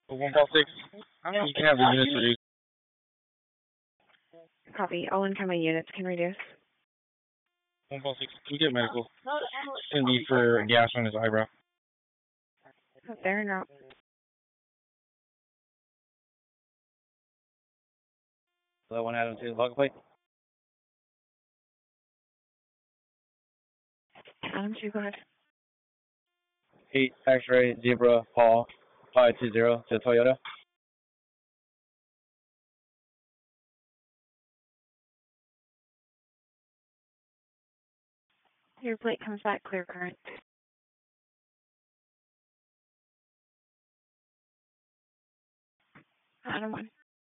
156. You can have the units reduced. Copy. All incoming units can reduce. 156. We get medical. It's gonna be for gas on his eyebrow. They're en route. So 1 Adam 2, log plate. Adam 2, go ahead. 8 X-ray Zebra Paul 520 to Toyota. Your plate comes back clear current. Adam 1.